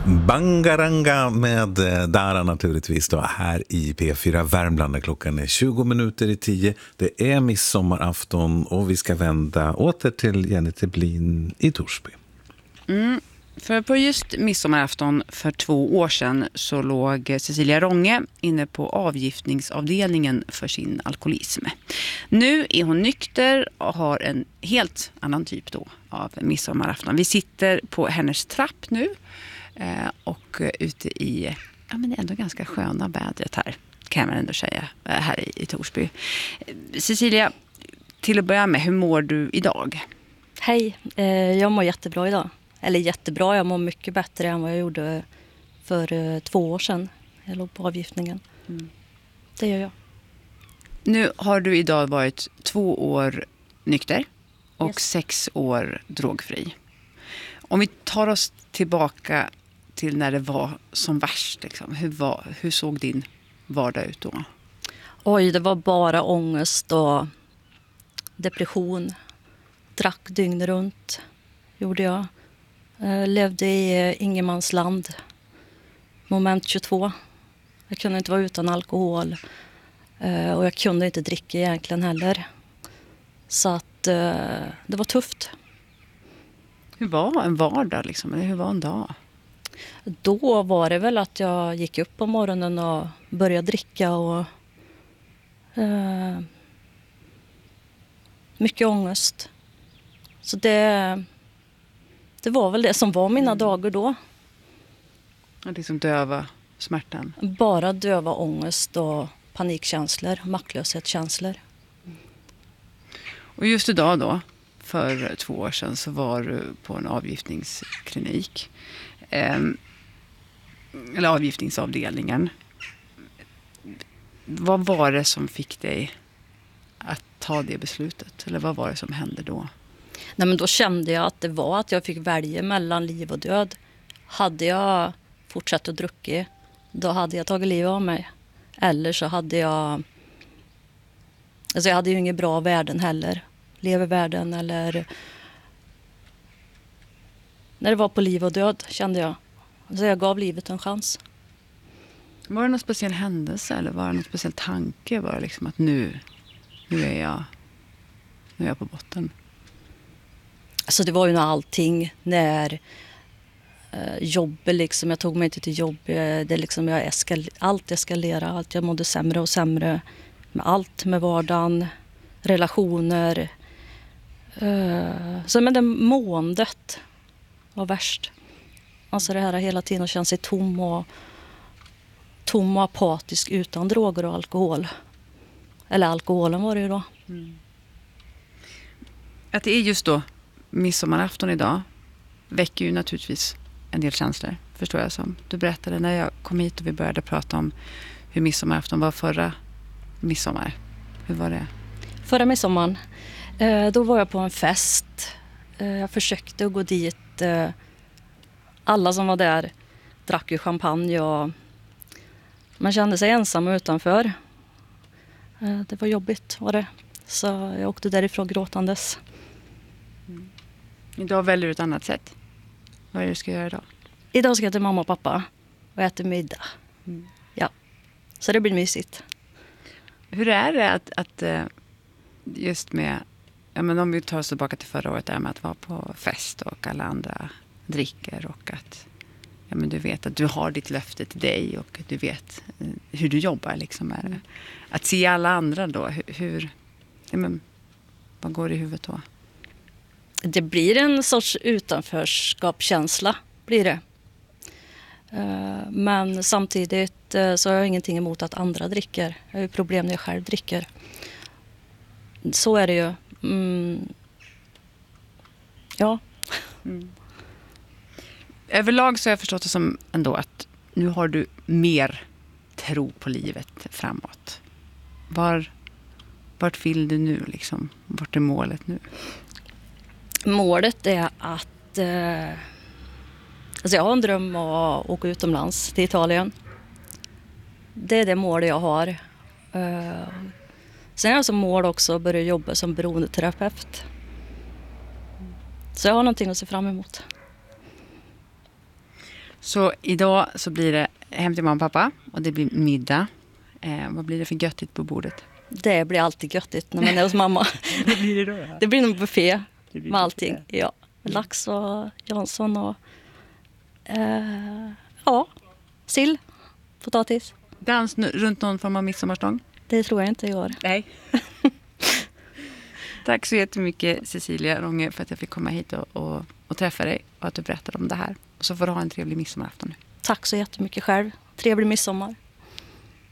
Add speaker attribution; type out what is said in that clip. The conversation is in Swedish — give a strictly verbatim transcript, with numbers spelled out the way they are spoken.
Speaker 1: Bangaranga med Dara naturligtvis då här i P fyra Värmland när klockan är tjugo minuter i tio. Det är midsommarafton och vi ska vända åter till Jenny Teblin i Torsby.
Speaker 2: Mm, för på just midsommarafton för två år sedan så låg Cecilia Ronge inne på avgiftningsavdelningen för sin alkoholism. Nu är hon nykter och har en helt annan typ då av midsommarafton. Vi sitter på hennes trapp nu. Och ute i ja, men ändå ganska sköna vädret här, kan man ändå säga, här i, i Torsby. Cecilia, till att börja med, hur mår du idag?
Speaker 3: Hej, eh, jag mår jättebra idag. Eller jättebra, jag mår mycket bättre än vad jag gjorde för eh, två år sedan. Jag låg på avgiftningen. Mm. Det gör jag.
Speaker 2: Nu har du idag varit två år nykter och yes. sex år drogfri. Om vi tar oss tillbaka till när det var som värst, liksom. hur, var, hur såg din vardag ut då?
Speaker 3: Oj, det var bara ångest och depression. Drack dygn runt, gjorde jag. jag levde i ingenmansland. Moment tjugotvå. Jag kunde inte vara utan alkohol. Och jag kunde inte dricka egentligen heller. Så att det var tufft.
Speaker 2: Hur var en vardag liksom? Eller hur var en dag?
Speaker 3: Då var det väl att jag gick upp på morgonen och började dricka och eh, mycket ångest. Så det, det var väl det som var mina mm. dagar då.
Speaker 2: Att liksom döva smärtan?
Speaker 3: Bara döva ångest och panikkänslor, maktlöshetskänslor.
Speaker 2: Och just idag då? För två år sedan så var du på en avgiftningsklinik. Eh, eller avgiftningsavdelningen. Vad var det som fick dig att ta det beslutet? Eller vad var det som hände då?
Speaker 3: Nej, men då kände jag att det var att jag fick välja mellan liv och död. Hade jag fortsatt att dricka, då hade jag tagit livet av mig. Eller så hade jag... Alltså jag hade ju inga bra värden heller. Levervärden eller när det var på liv och död kände jag. Så jag gav livet en chans.
Speaker 2: Var det någon speciell händelse eller var det någon speciell tanke? Var det liksom att nu, nu, är jag, nu är jag på botten?
Speaker 3: Alltså det var ju allting när eh, jobbet liksom, jag tog mig inte till jobb. Det liksom, jag eskal, allt eskalerade, allt jag mådde sämre och sämre med allt, med vardagen, relationer. Uh, så men det måendet var värst. Alltså det här hela tiden att känna sig tom och tom och apatisk utan droger och alkohol. Eller alkoholen var det ju då. Mm.
Speaker 2: Att det är just då midsommarafton idag väcker ju naturligtvis en del känslor, förstår jag som. Du berättade när jag kom hit och vi började prata om hur midsommarafton var förra midsommar. Hur var det?
Speaker 3: Förra midsommaren, då var jag på en fest. Jag försökte gå dit. Alla som var där drack ju champagne och man kände sig ensam utanför. Det var jobbigt var det. Så jag åkte därifrån gråtandes.
Speaker 2: Mm. Idag väljer du ett annat sätt. Vad är det du ska göra idag?
Speaker 3: Idag ska jag till mamma och pappa och äta middag. Mm. Ja, så det blir mysigt.
Speaker 2: Hur är det att, att just med, ja men om vi tar oss tillbaka till förra året där med att vara på fest och alla andra dricker och att ja men du vet att du har ditt löfte till dig och du vet hur du jobbar liksom med det. Att se alla andra då, hur, hur ja men, vad går i huvudet då?
Speaker 3: Det blir en sorts utanförskapskänsla, blir det. Men samtidigt så har jag ingenting emot att andra dricker. Jag har ju problem när jag själv dricker. Så är det ju. Mm. Ja.
Speaker 2: Mm. Överlag så har jag förstått det som ändå att nu har du mer tro på livet framåt. Var, vart vill du nu liksom? Vart är målet nu?
Speaker 3: Målet är att... Eh, alltså jag har en dröm att åka utomlands till Italien. Det är det mål jag har. Eh, sen har jag som mål också att börja jobba som beroendeterapeut. Så jag har någonting att se fram emot.
Speaker 2: Så idag så blir det hem till mamma och pappa och det blir middag. Eh, vad blir det för göttigt på bordet?
Speaker 3: Det blir alltid göttigt när man är hos mamma.
Speaker 2: Vad blir det då?
Speaker 3: Det blir en buffé
Speaker 2: Det blir
Speaker 3: med allting.
Speaker 2: buffé.
Speaker 3: Ja. Lax och Jansson och eh, ja, sill, potatis.
Speaker 2: Dans nu- runt någon form av midsommarstång?
Speaker 3: Det tror jag inte jag gör.
Speaker 2: Nej. Tack så jättemycket Cecilia Ronge för att jag fick komma hit och, och, och träffa dig och att du berättade om det här. Och så får du ha en trevlig midsommarafton nu.
Speaker 3: Tack så jättemycket själv. Trevlig midsommar.